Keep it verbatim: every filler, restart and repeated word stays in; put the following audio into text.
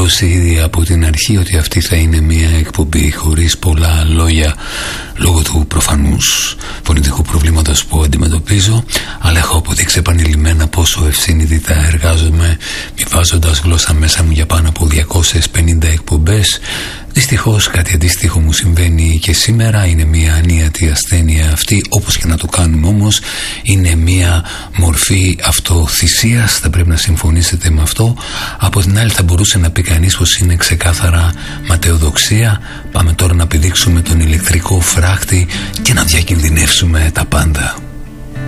δώσει ήδη από την αρχή ότι αυτή θα είναι μια εκπομπή χωρίς πολλά λόγια, λόγω του προφανούς πολιτικού προβλήματος που αντιμετωπίζω, αλλά έχω αποδείξει επανειλημμένα πόσο ευσυνείδητα εργάζομαι, μη βάζοντας γλώσσα μέσα μου για πάνω από διακόσιες πενήντα εκπομπές. Δυστυχώς κάτι αντίστοιχο μου συμβαίνει και σήμερα. Είναι μια ανίατη ασθένεια αυτή, όπως και να το κάνουμε όμως. Είναι μια μορφή αυτοθυσίας, θα πρέπει να συμφωνήσετε με αυτό. Από την άλλη θα μπορούσε να πει κανείς πως είναι ξεκάθαρα ματαιοδοξία. Πάμε τώρα να πηδήξουμε τον ηλεκτρικό φράχτη και να διακινδυνεύσουμε τα πάντα.